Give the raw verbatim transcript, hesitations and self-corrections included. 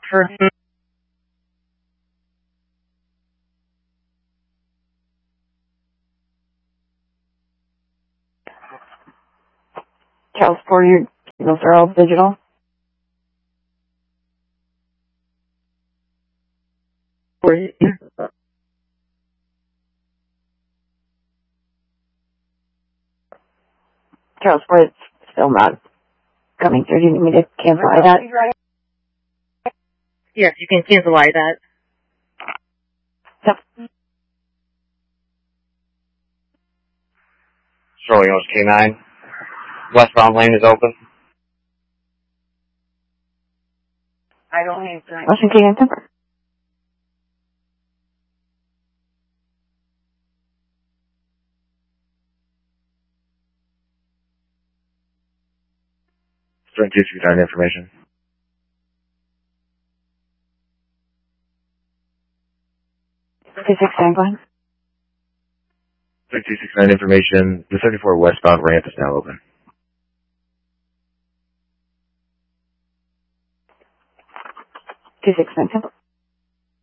for Charles Porter, those are all digital. Charles Porter's still not coming through. Do you need me to cancel that? Yes, you can cancel that. Yep. Sterling Oaks K nine. Westbound lane is open. I don't have time. Motion to cancel. Sterling two six nine information. two six nine, go ahead. Sterling two six nine information. The thirty-four westbound ramp is now open. two six nine,